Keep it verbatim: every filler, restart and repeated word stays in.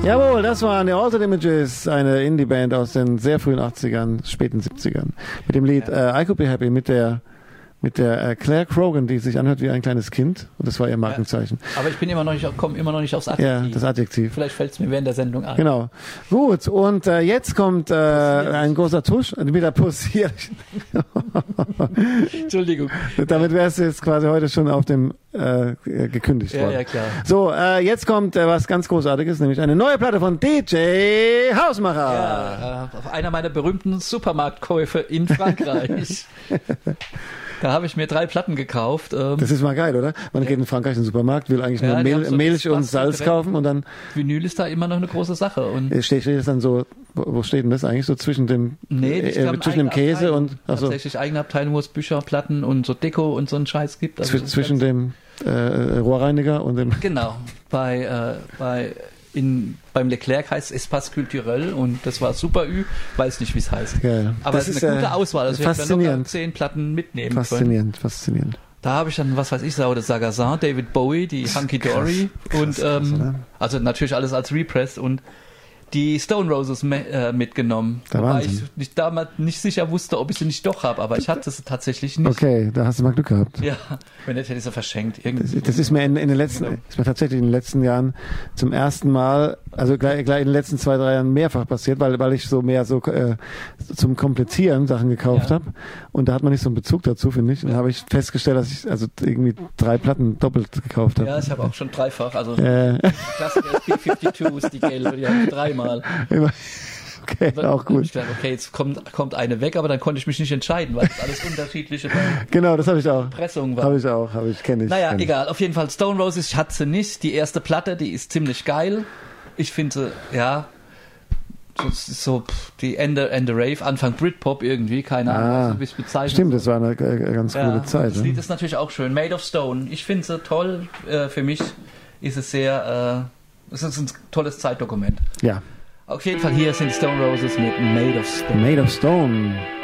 Jawohl, das waren die Altered Images, eine Indie-Band aus den sehr frühen achtzigern, späten siebzigern. Mit dem Lied äh, I Could Be Happy, mit der mit der äh, Claire Krogan, die sich anhört wie ein kleines Kind. Und das war ihr Markenzeichen. Ja, aber ich bin immer noch nicht, komme immer noch nicht aufs Adjektiv. Ja, das Adjektiv. Vielleicht fällt es mir während der Sendung ein. Genau. Gut, und äh, jetzt kommt äh, ein großer Tusch mit der Possier. Entschuldigung. Damit wärst du jetzt quasi heute schon auf dem äh, gekündigt worden. Ja, ja, klar. So, äh, jetzt kommt äh, was ganz Großartiges, nämlich eine neue Platte von D J Hausmacher. Ja, äh, einer meiner berühmten Supermarktkäufe in Frankreich. Da habe ich mir drei Platten gekauft. Ähm, das ist mal geil, oder? Man ja. geht in Frankreich in den Supermarkt, will eigentlich ja, nur Mehl, so Milch und Salz kaufen und dann... Vinyl ist da immer noch eine große Sache. Und steht, steht das dann so, wo steht denn das eigentlich? So zwischen dem, nee, äh, zwischen dem Käse Abteilung. und... Ach so. Tatsächlich eigene Abteilung, wo es Bücher, Platten und so Deko und so einen Scheiß gibt. Also Zw- zwischen dem äh, Rohrreiniger und dem... Genau, bei... Äh, bei In, beim Leclerc heißt es Espace Culturel und das war super Ü, weiß nicht, wie es heißt. Geil. Aber das es ist eine eine gute äh, Auswahl. Also faszinierend. wir noch zehn Platten mitnehmen Faszinierend, können. faszinierend. Da habe ich dann, was weiß ich, Saude Sagazin, David Bowie, die Hunky Dory und krass, ähm, krass, also natürlich alles als Repress und die Stone Roses me- äh, mitgenommen. Der Wobei Wahnsinn. ich nicht, damals nicht sicher wusste, ob ich sie nicht doch habe, aber ich hatte sie tatsächlich nicht. Okay, da hast du mal Glück gehabt. Ja, wenn nicht, hätte ich sie verschenkt. Das, das ist mir in, in den letzten, ist mir tatsächlich in den letzten Jahren zum ersten Mal, also gleich, gleich in den letzten zwei, drei Jahren mehrfach passiert, weil, weil ich so mehr so äh, zum Komplettieren Sachen gekauft ja. habe und da hat man nicht so einen Bezug dazu, finde ich. Und da habe ich festgestellt, dass ich also irgendwie drei Platten doppelt gekauft habe. Ja, ich habe auch schon dreifach, also äh. Klassiker B fünfundfünfzig, die gelbe, die habe ich dreimal. Okay, dann auch gut. Ich dachte, okay, jetzt kommt, kommt eine weg, aber dann konnte ich mich nicht entscheiden, weil es alles unterschiedliche genau, das habe ich auch. Pressungen waren. Habe ich auch, habe ich, kenne ich. Naja, kenn egal, ich. auf jeden Fall Stone Roses, ich hatte sie nicht. Die erste Platte, die ist ziemlich geil. Ich finde sie, ja, das ist so pff, die Ende, Ende Rave, Anfang Britpop irgendwie, keine Ahnung, ah, also, wie es bezeichnet. Stimmt, das war eine äh, ganz ja, coole Zeit. Das Lied ist natürlich auch schön. Made of Stone. Ich finde sie toll. Äh, für mich ist es sehr, äh, es ist ein tolles Zeitdokument. Ja. Auf jeden Fall hier sind Stone Roses mit Made of Stone. Made of Stone.